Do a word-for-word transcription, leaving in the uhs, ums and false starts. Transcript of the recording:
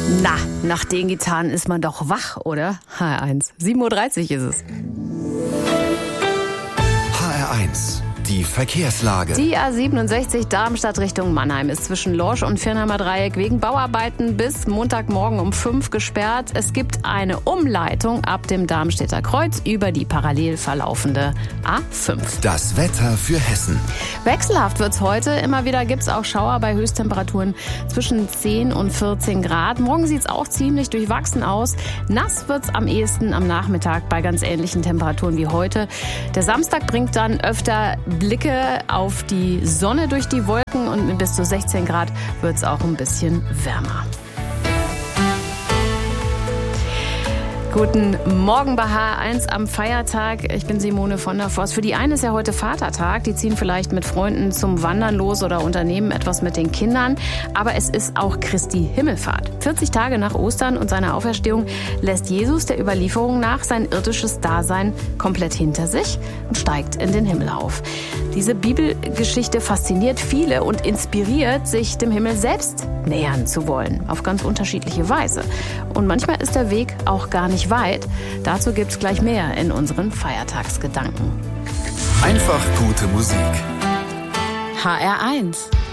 Na, nach den Gitarren ist man doch wach, oder? H R eins. sieben Uhr dreißig ist es. H R eins. Die Verkehrslage. Die A siebenundsechzig Darmstadt Richtung Mannheim ist zwischen Lorsch und Viernheimer Dreieck wegen Bauarbeiten bis Montagmorgen um fünf gesperrt. Es gibt eine Umleitung ab dem Darmstädter Kreuz über die parallel verlaufende A fünf. Das Wetter für Hessen. Wechselhaft wird's heute. Immer wieder gibt's auch Schauer bei Höchsttemperaturen zwischen zehn und vierzehn Grad. Morgen sieht's auch ziemlich durchwachsen aus. Nass wird's am ehesten am Nachmittag bei ganz ähnlichen Temperaturen wie heute. Der Samstag bringt dann öfter Blicke auf die Sonne durch die Wolken und mit bis zu sechzehn Grad wird es auch ein bisschen wärmer. Guten Morgen bei H R eins am Feiertag. Ich bin Simone von der Voss. Für die einen ist ja heute Vatertag. Die ziehen vielleicht mit Freunden zum Wandern los oder unternehmen etwas mit den Kindern. Aber es ist auch Christi Himmelfahrt. vierzig Tage nach Ostern und seiner Auferstehung lässt Jesus der Überlieferung nach sein irdisches Dasein komplett hinter sich und steigt in den Himmel auf. Diese Bibelgeschichte fasziniert viele und inspiriert, sich dem Himmel selbst nähern zu wollen. Auf ganz unterschiedliche Weise. Und manchmal ist der Weg auch gar nicht weit. Dazu gibt's gleich mehr in unseren Feiertagsgedanken. Einfach gute Musik. H R eins.